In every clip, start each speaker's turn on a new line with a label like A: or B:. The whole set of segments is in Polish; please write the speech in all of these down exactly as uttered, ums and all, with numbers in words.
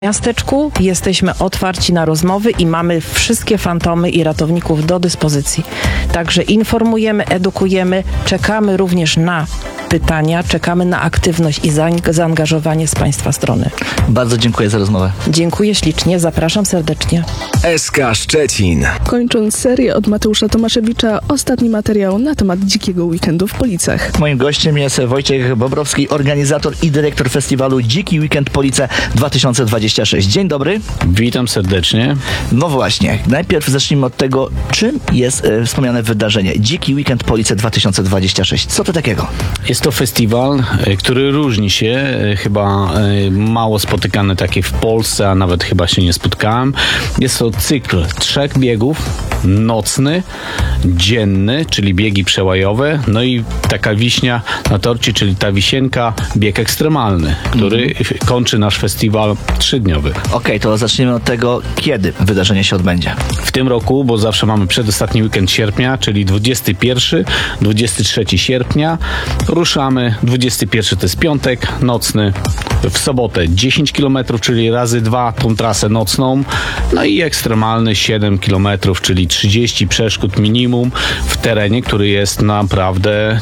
A: miasteczku jesteśmy otwarci na rozmowy i mamy wszystkie fantomy i ratowników do dyspozycji. Także informujemy, edukujemy, czekamy również na pytania, czekamy na aktywność i zaangażowanie z Państwa strony.
B: Bardzo dziękuję za rozmowę.
A: Dziękuję ślicznie, zapraszam serdecznie.
C: S K Szczecin.
D: Kończąc serię od Mateusza Tomaszewicza, ostatni materiał na temat dzikiego weekendu w Policach.
B: Moim gościem jest Wojciech Bobrowski, organizator i dyrektor festiwalu Dziki Weekend Police dwa tysiące dwadzieścia sześć. Dzień dobry.
E: Witam serdecznie.
B: No właśnie, najpierw zacznijmy od tego, czym jest e, wspomniane wydarzenie Dziki Weekend Police dwa tysiące dwadzieścia sześć. Co to takiego?
E: Jest to festiwal, który różni się, chyba mało spotykany taki w Polsce, a nawet chyba się nie spotkałem. Jest to cykl trzech biegów, nocny, dzienny, czyli biegi przełajowe, no i taka wiśnia na torcie, czyli ta wisienka, bieg ekstremalny, który mm. kończy nasz festiwal trzydniowy.
B: Okej, okay, to zacznijmy od tego, kiedy wydarzenie się odbędzie.
E: W tym roku, bo zawsze mamy przedostatni weekend sierpnia, czyli dwudziestego pierwszego do dwudziestego trzeciego sierpnia, ruszamy. dwudziesty pierwszy to jest piątek, nocny. W sobotę dziesięć kilometrów, czyli razy dwa tą trasę nocną. No i ekstremalny siedem kilometrów, czyli trzydzieści przeszkód minimum w terenie, który jest naprawdę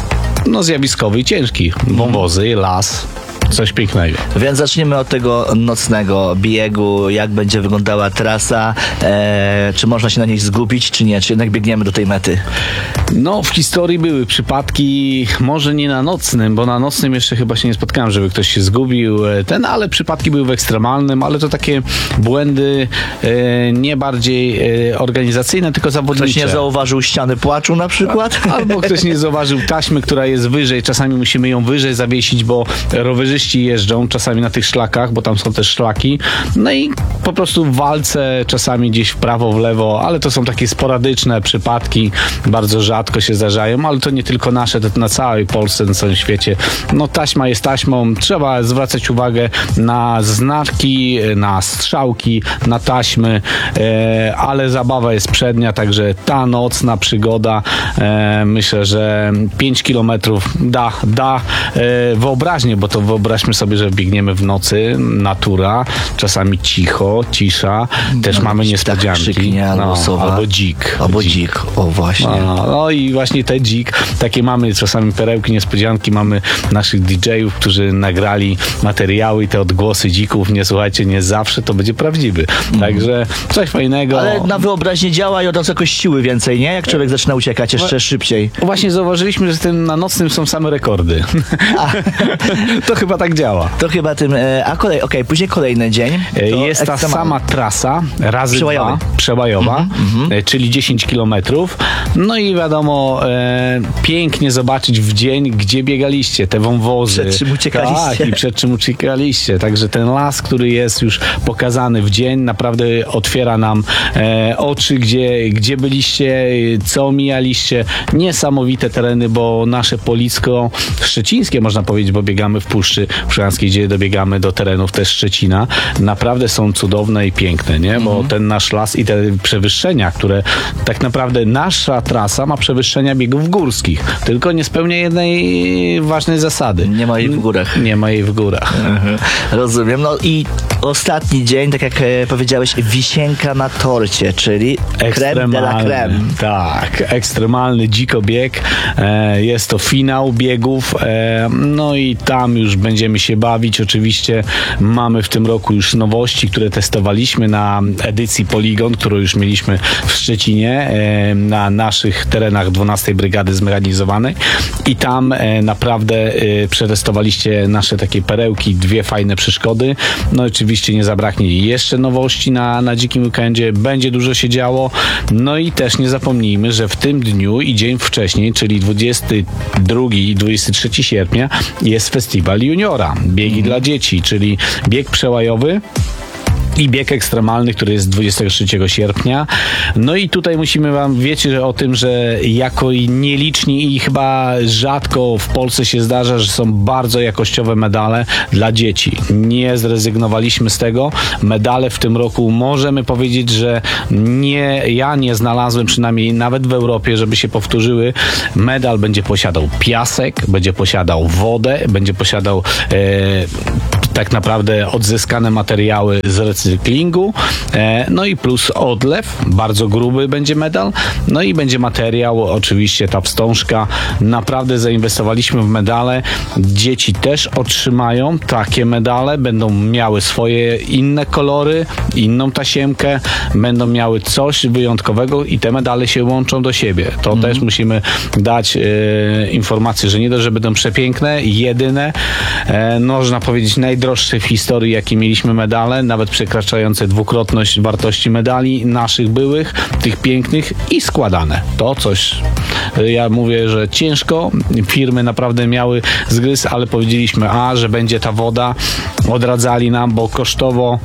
E: no, zjawiskowy i ciężki. Wąwozy, las. Coś pięknego.
B: Więc zaczniemy od tego nocnego biegu. Jak będzie wyglądała trasa? Eee, czy można się na niej zgubić, czy nie? Czy jednak biegniemy do tej mety?
E: No, w historii były przypadki, może nie na nocnym, bo na nocnym jeszcze chyba się nie spotkałem, żeby ktoś się zgubił. Ten, ale przypadki były w ekstremalnym, ale to takie błędy e, nie bardziej e, organizacyjne, tylko zawodnicze.
B: Ktoś nie zauważył ściany płaczu na przykład?
E: Albo ktoś nie zauważył taśmy, która jest wyżej. Czasami musimy ją wyżej zawiesić, bo rowerzyści jeżdżą czasami na tych szlakach, bo tam są też szlaki. No i po prostu w walce czasami gdzieś w prawo, w lewo, ale to są takie sporadyczne przypadki, bardzo rzadko się zdarzają, ale to nie tylko nasze, to na całej Polsce, na całym świecie. No taśma jest taśmą, trzeba zwracać uwagę na znaki, na strzałki, na taśmy, e, ale zabawa jest przednia, także ta nocna przygoda, e, myślę, że pięć kilometrów da, da e, wyobraźnię, bo to wyobraźmy sobie, że biegniemy w nocy, natura, czasami cicho, cisza, też no, mamy niespodzianki.
B: Tak krzyknie, albo,
E: no, albo dzik.
B: Albo dzik, dzik. O właśnie.
E: No, no i właśnie te dzik, takie mamy czasami perełki, niespodzianki, mamy naszych didżejów, którzy nagrali materiały i te odgłosy dzików, nie słuchajcie, nie zawsze to będzie prawdziwy. Mm. Także coś fajnego.
B: Ale na wyobraźnię działa i od razu jakoś siły więcej, nie? Jak człowiek zaczyna uciekać jeszcze szybciej.
E: Właśnie zauważyliśmy, że z tym na nocnym są same rekordy. To chyba tak działa.
B: To chyba tym, a kolej, okej, okay, później kolejny dzień.
E: Jest ta sama trasa, razy
B: przełajowa,
E: dwa, przełajowa, mm-hmm. czyli dziesięć kilometrów. No i wiadomo, e, pięknie zobaczyć w dzień, gdzie biegaliście, te wąwozy.
B: Przed czym uciekaliście.
E: Tak, i przed czym uciekaliście. Także ten las, który jest już pokazany w dzień, naprawdę otwiera nam e, oczy, gdzie, gdzie byliście, co mijaliście. Niesamowite tereny, bo nasze Policko szczecińskie, można powiedzieć, bo biegamy w Puszczy Przyłębskiej, gdzie dobiegamy do terenów też Szczecina, naprawdę są cudowne i piękne, nie? Bo mm. ten nasz las i te przewyższenia, które tak naprawdę nasza trasa ma przewyższenia biegów górskich, tylko nie spełnia jednej ważnej zasady.
B: Nie ma jej w górach.
E: Nie ma jej w górach.
B: Mhm. Rozumiem. No i ostatni dzień, tak jak e, powiedziałeś, wisienka na torcie, czyli crème de la crème.
E: Tak, ekstremalny dzikobieg. E, jest to finał biegów. E, no i tam już będziemy się bawić. Oczywiście mamy w tym roku już nowości, które testowaliśmy na edycji Poligon, którą już mieliśmy w Szczecinie, e, na naszych terenach dwunastej Brygady Zmechanizowanej i tam e, naprawdę e, przetestowaliście nasze takie perełki, dwie fajne przeszkody. No oczywiście nie zabraknie jeszcze nowości na, na dzikim weekendzie, będzie dużo się działo. No i też nie zapomnijmy, że w tym dniu i dzień wcześniej, czyli dwudziestego drugiego i dwudziestego trzeciego sierpnia jest festiwal juniora, biegi mm. dla dzieci, czyli bieg przełajowy i bieg ekstremalny, który jest dwudziestego trzeciego sierpnia. No i tutaj musimy wam, wiecie o tym, że jako nieliczni i chyba rzadko w Polsce się zdarza, że są bardzo jakościowe medale dla dzieci. Nie zrezygnowaliśmy z tego. Medale w tym roku możemy powiedzieć, że nie, ja nie znalazłem przynajmniej nawet w Europie, żeby się powtórzyły. Medal będzie posiadał piasek, będzie posiadał wodę, będzie posiadał e, tak naprawdę odzyskane materiały z recyklingu, e, no i plus odlew, bardzo gruby będzie medal, no i będzie materiał, oczywiście ta wstążka. Naprawdę zainwestowaliśmy w medale. Dzieci też otrzymają takie medale, będą miały swoje inne kolory, inną tasiemkę, będą miały coś wyjątkowego i te medale się łączą do siebie. To
B: Mhm.
E: też musimy dać e, informację, że nie dość, że będą przepiękne, jedyne, e, można powiedzieć najdroższe w historii, jakie mieliśmy medale, nawet przekraczające dwukrotność wartości medali naszych byłych, tych pięknych i składane. To coś, e, ja mówię, że ciężko, firmy naprawdę miały zgryz, ale powiedzieliśmy, a, że będzie ta woda, odradzali nam, bo kosztowo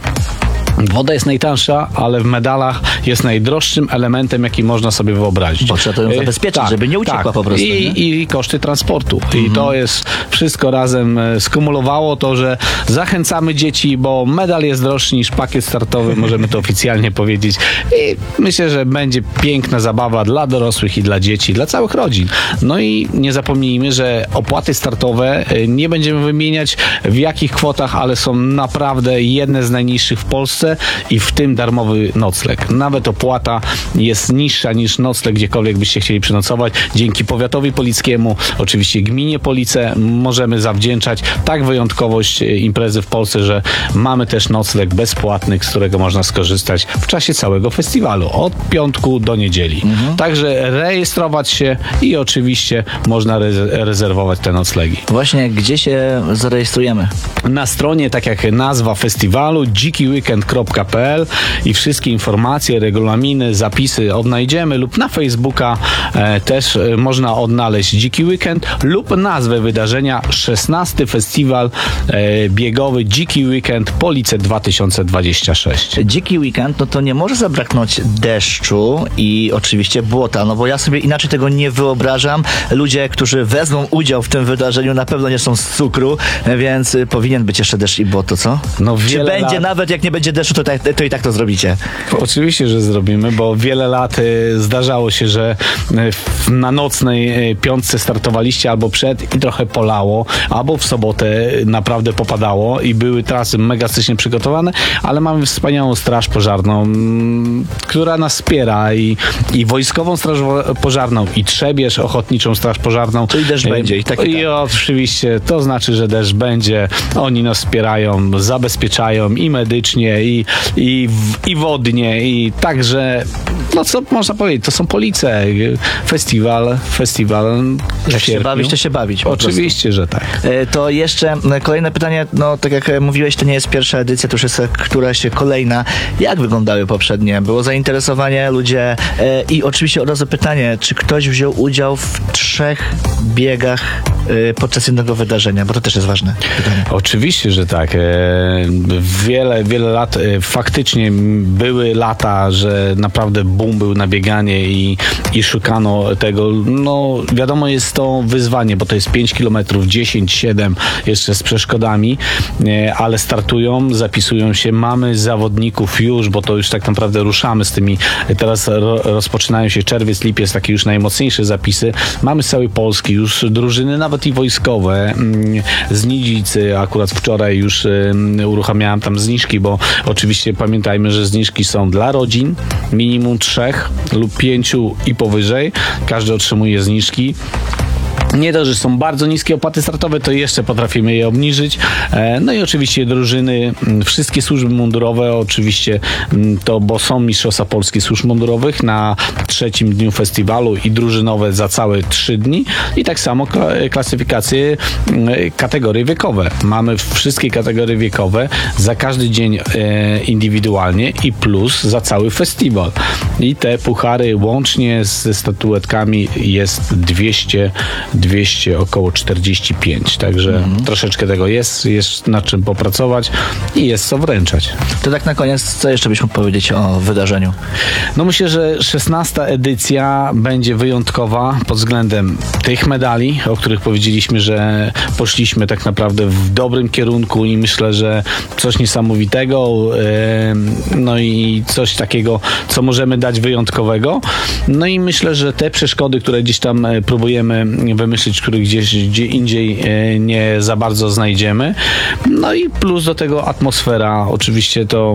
E: woda jest najtańsza, ale w medalach jest najdroższym elementem, jaki można sobie wyobrazić.
B: Bo trzeba to ją
E: E,
B: zabezpieczyć, żeby nie uciekła po prostu,
E: I,
B: nie?
E: I koszty transportu. I to jest wszystko razem e, skumulowało to, że zachęcamy dzieci, bo medal jest droższy niż pakiet startowy, możemy to oficjalnie powiedzieć. I myślę, że będzie piękna zabawa dla dorosłych i dla dzieci, dla całych rodzin. No i nie zapomnijmy, że opłaty startowe e, nie będziemy wymieniać w jakich kwotach, ale są naprawdę jedne z najniższych w Polsce i w tym darmowy nocleg. Nawet opłata jest niższa niż nocleg, gdziekolwiek byście chcieli przenocować. Dzięki powiatowi polickiemu, oczywiście gminie Police, możemy zawdzięczać tak wyjątkowość imprezy w Polsce, że mamy też nocleg bezpłatny, z którego można skorzystać w czasie całego festiwalu, od piątku do niedzieli. Mhm. Także rejestrować się i oczywiście można re- rezerwować te noclegi.
B: Właśnie, gdzie się zarejestrujemy?
E: Na stronie, tak jak nazwa festiwalu, dziki weekend kropka p l i wszystkie informacje, regulaminy, zapisy odnajdziemy lub na Facebooka e, też e, można odnaleźć Dziki Weekend lub nazwę wydarzenia szesnasty Festiwal e, Biegowy Dziki Weekend Police dwa tysiące dwadzieścia sześć.
B: Dziki weekend, no to nie może zabraknąć deszczu i oczywiście błota, no bo ja sobie inaczej tego nie wyobrażam. Ludzie, którzy wezmą udział w tym wydarzeniu, na pewno nie są z cukru, więc y, powinien być jeszcze deszcz i błoto, co?
E: No
B: Czy
E: wiele
B: będzie,
E: lat-
B: nawet jak nie będzie deszczu, to, tak, to i tak to zrobicie?
E: Oczywiście, że zrobimy, bo wiele lat y, zdarzało się, że y, w, na nocnej y, piątce startowaliście albo przed i trochę polało, albo w sobotę y, naprawdę popadało i były trasy mega stycznie przygotowane, ale mamy wspaniałą straż pożarną, mm, która nas wspiera i, i wojskową straż wo- pożarną i Trzebież, ochotniczą straż pożarną.
B: Czyli deszcz
E: Y,
B: będzie i tak, i
E: I
B: tak.
E: oczywiście to znaczy, że deszcz będzie. Oni nas wspierają, zabezpieczają i medycznie, i, i, w, i wodnie, i także, no co można powiedzieć, to są Police. Festiwal, festiwal w
B: Jak się
E: sierpniu.
B: bawić, to się bawić. po prostu.
E: Oczywiście, że tak.
B: E, To jeszcze e, kolejne pytanie, no tak jak e, mówiłeś, to nie jest pierwsza edycja, to już jest e, któraś kolejna. Jak wyglądały poprzednie? Było zainteresowanie, ludzie e, i oczywiście od razu pytanie, czy ktoś wziął udział w trzech biegach e, podczas jednego wydarzenia, bo to też jest ważne pytanie.
E: Oczywiście, że tak. E, Wiele, wiele lat e, faktycznie były lata, że naprawdę boom był na bieganie i, i szukano tego. No wiadomo, jest to wyzwanie, bo to jest pięć kilometrów, dziesięć, siedem jeszcze z przeszkodami, e, ale startują, zapisują się. Mamy zawodników już, bo to już tak naprawdę ruszamy z tymi. Teraz ro, rozpoczynają się czerwiec, lipiec, takie już najmocniejsze zapisy. Mamy z całej Polski już drużyny, nawet i wojskowe. mm, Z Nidzicy akurat wczoraj już um, uruchamiałem tam zniżki, bo oczywiście pamiętajmy, że zniżki są dla rodzin, minimum trzech lub pięciu i powyżej. Każdy otrzymuje zniżki. Nie to, że są bardzo niskie opłaty startowe, to jeszcze potrafimy je obniżyć. E, No i oczywiście drużyny, m, wszystkie służby mundurowe, oczywiście m, to, bo są Mistrzostwa Polski Służb Mundurowych na trzecim dniu festiwalu i drużynowe za całe trzy dni. I tak samo kla- klasyfikacje m, kategorie wiekowe. Mamy wszystkie kategorie wiekowe za każdy dzień e, indywidualnie i plus za cały festiwal. I te puchary łącznie ze statuetkami jest dwieście dwieście, około czterdzieści pięć. Także
B: Mhm.
E: troszeczkę tego jest, jest nad czym popracować i jest co wręczać.
B: To tak na koniec, co jeszcze byś mógł powiedzieć o wydarzeniu?
E: No myślę, że szesnasta edycja będzie wyjątkowa pod względem tych medali, o których powiedzieliśmy, że poszliśmy tak naprawdę w dobrym kierunku i myślę, że coś niesamowitego, e, no i coś takiego, co możemy dać wyjątkowego. No i myślę, że te przeszkody, które gdzieś tam e, próbujemy wymyślić, myśleć, których gdzieś gdzie indziej e, nie za bardzo znajdziemy. No i plus do tego atmosfera, oczywiście to